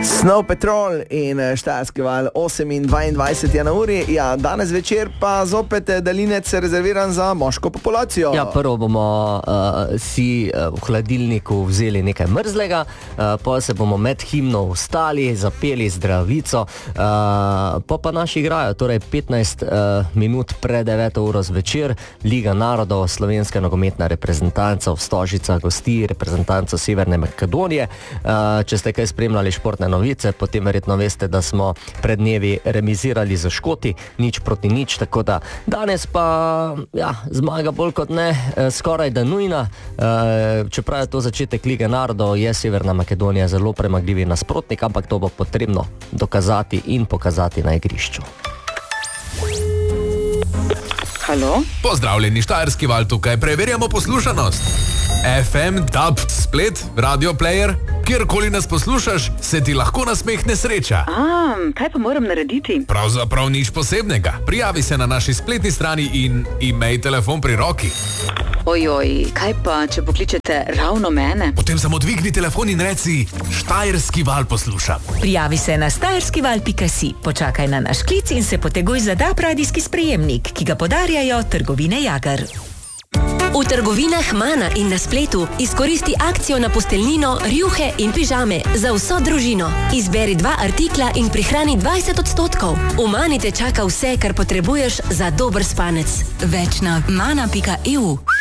Snow Patrol in Štajerski val 8:22 je na uri. Ja, danes večer pa zopet daljinec rezerviran za moško populacijo. Ja, prvo bomo si v hladilniku vzeli nekaj mrzlega, pa se bomo med himno vstali, zapeli zdravico, pa naši igrajo, torej 15 minut pred 9 uro zvečer, Liga narodov, slovenska nogometna reprezentanca v Stožicah gosti reprezentanco Severne Makedonije. Če ste kaj spremljali športne novice, potem verjetno veste, da smo pred dnevi remizirali za Škoti, 0-0, tako da danes pa zmaga bolj kot ne skoraj da nujna. Čeprav je to začetek Lige narodov, je Severna Makedonija zelo premagljivi nasprotnik, ampak to bo potrebno dokazati in pokazati na igrišču. Halo? Pozdravljeni, Štajerski val tukaj, preverjamo poslušanost. FM, DAB, splet, radio player, kjerkoli nas poslušaš, se ti lahko nasmehne sreča. Kaj pa moram narediti? Pravzaprav nič posebnega. Prijavi se na naši spletni strani in imej telefon pri roki. Ojoj, kaj pa, če pokličete ravno mene? Potem samo dvigni telefon in reci, Štajerski val poslušam. Prijavi se na štajerskival.si, počakaj na naš klic in se poteguj za DAB radijski sprejemnik, ki ga podarjajo trgovine Jager. V trgovinah Mana in na spletu izkoristi akcijo na posteljnino, rjuhe in pižame za vso družino. Izberi 2 artikla in prihrani 20%. V Mani te čaka vse, kar potrebuješ za dober spanec. Več na mana.eu.